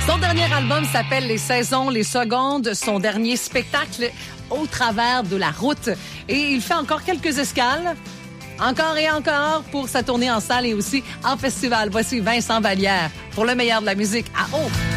Son dernier album s'appelle Les Saisons, les Secondes. Son dernier spectacle, Au travers de la route. Et il fait encore quelques escales. Encore et encore pour sa tournée en salle et aussi en festival. Voici Vincent Vallière pour le meilleur de la musique à Haut.